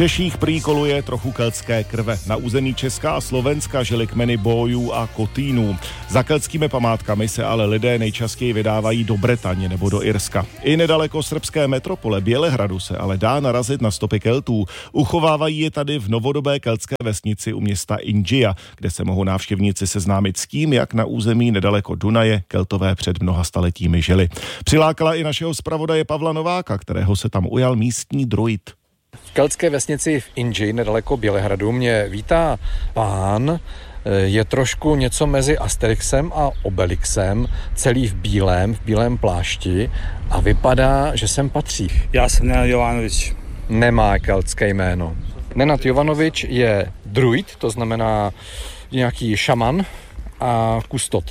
Češích prý koluje trochu keltské krve. Na území Česka a Slovenska žili kmeny Bójů a Kotínů. Za keltskými památkami se ale lidé nejčastěji vydávají do Bretaně nebo do Irska. I nedaleko srbské metropole Bělehradu se ale dá narazit na stopy Keltů. Uchovávají je tady v novodobé keltské vesnici u města Inđija, kde se mohou návštěvníci seznámit s tím, jak na území nedaleko Dunaje Keltové před mnoha staletími žili. Přilákala i našeho zpravodaje Pavla Nováka, kterého se tam ujal místní druid. V keltské vesnici v Inđiji nedaleko Bělehradu mě vítá pán, je trošku něco mezi Asterixem a Obelixem, celý v bílém plášti a vypadá, že sem patří. Já jsem Nenad Jovanovič. Nemá keltské jméno. Nenad Jovanovič je druid, to znamená nějaký šaman a kustot.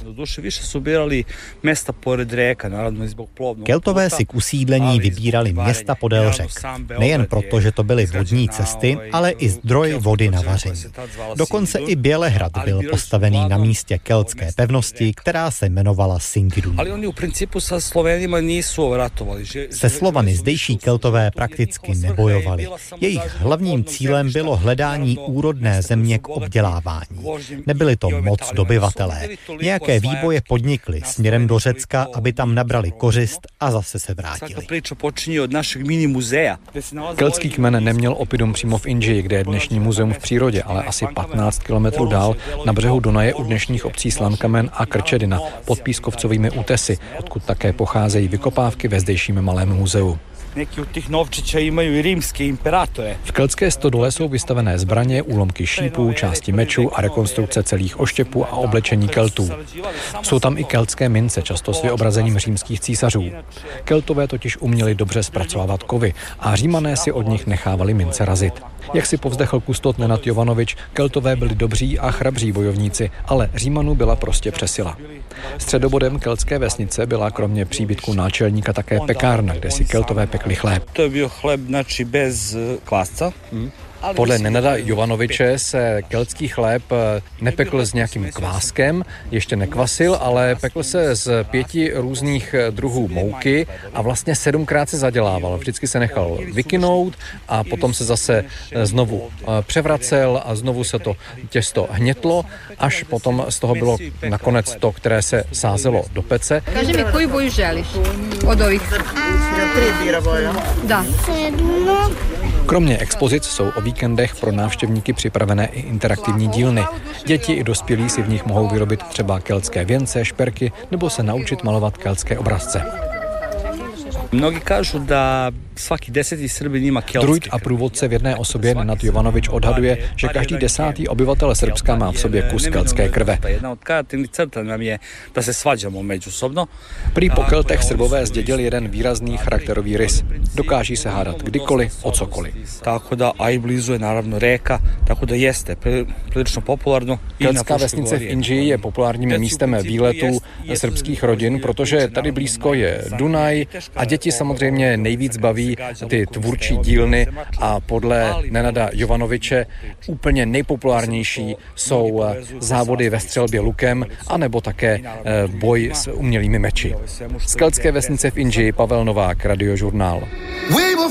Keltové si k usídlení vybírali města podél řek. Nejen proto, že to byly vodní cesty, ale i zdroj vody na vaření. Dokonce i Bělehrad byl postavený na místě keltské pevnosti, která se jmenovala Singidun. Se Slovany zdejší Keltové prakticky nebojovali. Jejich hlavním cílem bylo hledání úrodné země k obdělávání. Nebyli to moc dobyvatelé. Nějaké výboje podnikli směrem do Řecka, aby tam nabrali kořist a zase se vrátili. Keltský kmen neměl oppidum přímo v Inđiji, kde je dnešní muzeum v přírodě, ale asi 15 kilometrů dál na břehu Dunaje u dnešních obcí Slankamen a Krčedina pod pískovcovými útesy, odkud také pocházejí vykopávky ve zdejším malém muzeu. V keltské stodole jsou vystavené zbraně, úlomky šípů, části mečů a rekonstrukce celých oštěpů a oblečení Keltů. Jsou tam i keltské mince, často s vyobrazením římských císařů. Keltové totiž uměli dobře zpracovávat kovy a Římané si od nich nechávali mince razit. Jak si povzdechl kustot Nenad Jovanovič, Keltové byli dobří a chrabří bojovníci, ale Římanů byla prostě přesila. Středobodem keltské vesnice byla kromě příbytku náčelníka také pekárna, kde si Keltové pekli chléb. To byl chléb bez kvásca. Podle Nenada Jovanoviče se keltský chléb nepekl s nějakým kváskem, ještě nekvasil, ale pekl se z 5 různých druhů mouky a vlastně 7krát se zadělával. Vždycky se nechal vykynout a potom se zase znovu převracel a znovu se to těsto hnětlo, až potom z toho bylo nakonec to, které se sázelo do pece. Kaži mi, koju boju želiš od ovih? 3 boje. Da. Kromě expozic jsou o víkendech pro návštěvníky připravené i interaktivní dílny. Děti i dospělí si v nich mohou vyrobit třeba keltské věnce, šperky nebo se naučit malovat keltské obrazce. Mnogi kažu da svaki 10. Srbin ima keltske. Druid a průvodce v jedné osobě Nenad Jovanovič odhaduje, že každý 10. obyvatel Srbska má v sobě kus keltské krve. Jedna od kreativních crta nám je da se svađamo međusobno. Prý po Keltech Srbové zdědili jeden výrazný charakterový rys. Dokáží se hádat kdykoliv, o cokoliv. Tako da, a i blizu je naravno reka, tako da jeste prilično popularno. Keltská vesnice v Inđiji je populárním místem výletů srbských rodin, protože tady blízko je Dunaj a děti samozřejmě nejvíc baví ty tvůrčí dílny a podle Nenada Jovanoviče úplně nejpopulárnější jsou závody ve střelbě lukem anebo také boj s umělými meči. Z keltské vesnice v Inđiji Pavel Novák, Radiožurnál.